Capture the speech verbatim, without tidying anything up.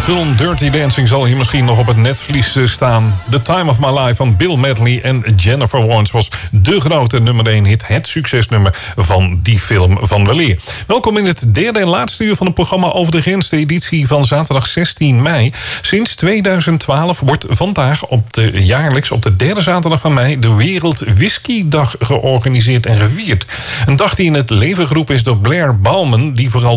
film Dirty Dancing zal hier misschien nog op het netvlies staan. The Time of My Life van Bill Medley en Jennifer Warnes was de grote nummer één hit. Het succesnummer van die film van weleer. Welkom in het derde en laatste uur van het programma Over de Grens. De editie van zaterdag zestien mei. Sinds tweeduizend twaalf wordt vandaag op de, jaarlijks op de derde zaterdag van mei de Wereld Whiskydag georganiseerd en gevierd. Een dag die in het leven geroepen is door Blair Bowman, die vooral